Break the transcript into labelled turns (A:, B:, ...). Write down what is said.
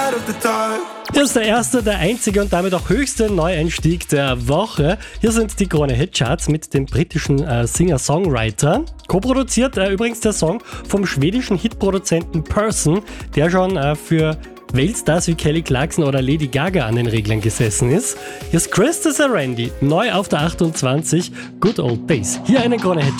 A: Das ist der erste, der einzige und damit auch höchste Neueinstieg der Woche. Hier sind die Krone Hitcharts mit dem britischen Singer-Songwriter. Co-produziert übrigens der Song vom schwedischen Hitproduzenten Person, der schon für Weltstars wie Kelly Clarkson oder Lady Gaga an den Reglern gesessen ist. Hier ist Krista Randy, neu auf der 28, Good Old Days. Hier eine Krone Hitcharts.